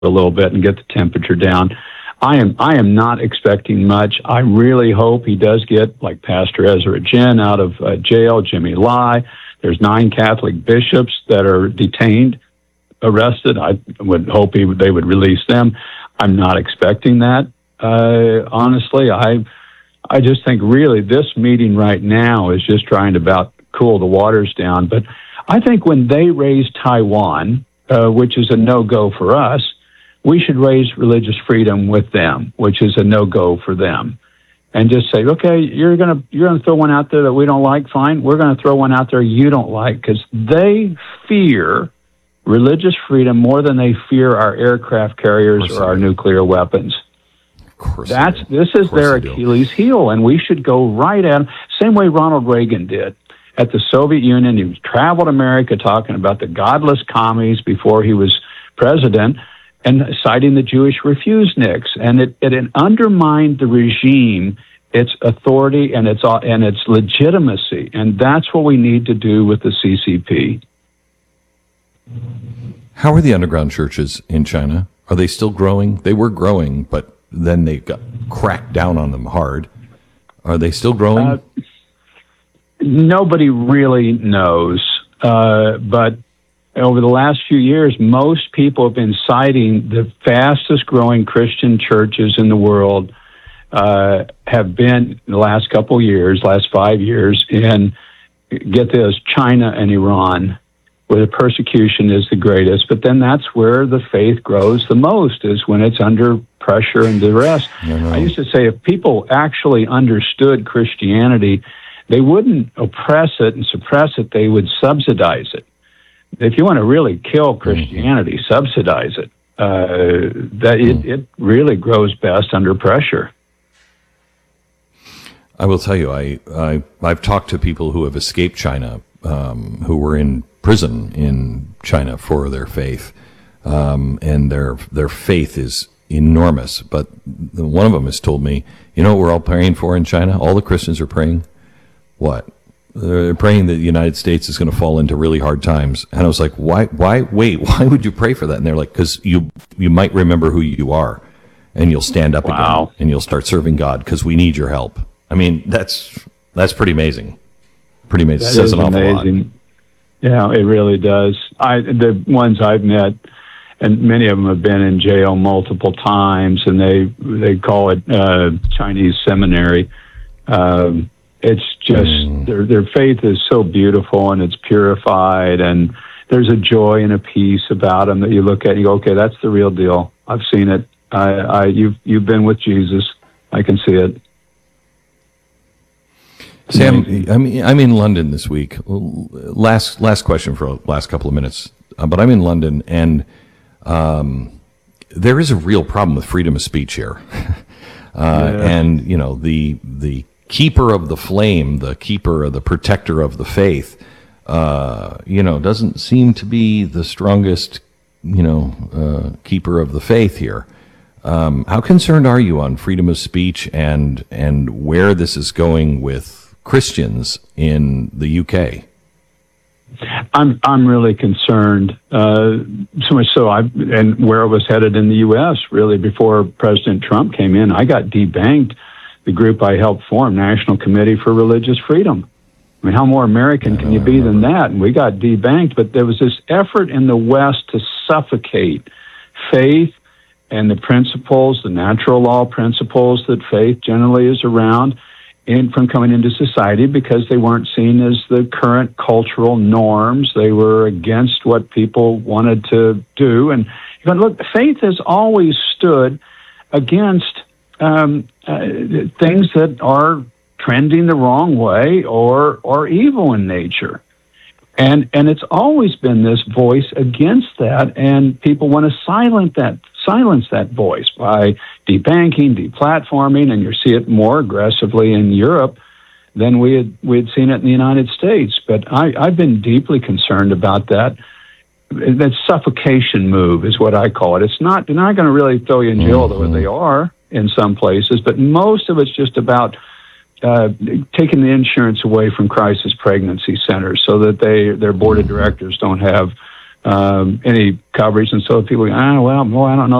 a little bit and get the temperature down. I am not expecting much. I really hope he does get, like Pastor Ezra Jin, out of jail, Jimmy Lai. There's 9 Catholic bishops that are detained, arrested. I would hope they would release them. I'm not expecting that. Honestly, I just think really this meeting right now is just trying to about cool the waters down. But I think when they raise Taiwan, which is a no-go for us, we should raise religious freedom with them, which is a no-go for them. And just say, okay, you're gonna throw one out there that we don't like, fine. We're gonna throw one out there you don't like, because they fear religious freedom more than they fear our aircraft carriers or our nuclear weapons. Of course, this is their Achilles heel, and we should go right at them. Same way Ronald Reagan did at the Soviet Union. He traveled America talking about the godless commies before he was president, and citing the Jewish refuseniks, and it undermined the regime, its authority, and its legitimacy, and that's what we need to do with the CCP. How are the underground churches in China? Are they still growing? They were growing, but then they got cracked down on them hard. Are they still growing? Nobody really knows, but over the last few years, most people have been citing the fastest growing Christian churches in the world have been in the last couple of years, last 5 years, in, get this, China and Iran, where the persecution is the greatest. But then that's where the faith grows the most, is when it's under pressure and duress. I used to say if people actually understood Christianity, they wouldn't oppress it and suppress it, they would subsidize it. If you want to really kill Christianity, subsidize it. It really grows best under pressure. I will tell you, I've talked to people who have escaped China, who were in prison in China for their faith, and their faith is enormous. But one of them has told me, you know what we're all praying for in China? All the Christians are praying. What? They're praying that the United States is going to fall into really hard times. And I was like, why would you pray for that? And they're like, because you might remember who you are, and you'll stand up again, and you'll start serving God, because we need your help. I mean, that's pretty amazing. Pretty amazing. It says an awful lot. Yeah, it really does. The ones I've met, and many of them have been in jail multiple times, and they call it Chinese seminary. It's just their faith is so beautiful, and it's purified, and there's a joy and a peace about them that you look at and you go, okay, that's the real deal. I've seen it. You've been with Jesus. I can see it. Sam, I'm in London this week. Last question for the last couple of minutes, but I'm in London, and there is a real problem with freedom of speech here, and you know the keeper of the flame, the protector of the faith, doesn't seem to be the strongest, keeper of the faith here. How concerned are you on freedom of speech and where this is going with Christians in the UK? I'm really concerned. So much so, and where I was headed in the U.S. really before President Trump came in, I got debanked. The group I helped form, National Committee for Religious Freedom. I mean, how more American can you be than that? And we got debanked, but there was this effort in the West to suffocate faith and the principles, the natural law principles that faith generally is around, from coming into society, because they weren't seen as the current cultural norms. They were against what people wanted to do. And look, faith has always stood against things that are trending the wrong way or evil in nature. And it's always been this voice against that, and people want to silence that voice by debanking, deplatforming, and you see it more aggressively in Europe than we had seen it in the United States. But I've been deeply concerned about that. That suffocation move is what I call it. They're not going to really throw you in jail, though they are in some places, but most of it's just about taking the insurance away from crisis pregnancy centers so that their board of directors don't have any coverage. And so people go, well, boy, I don't know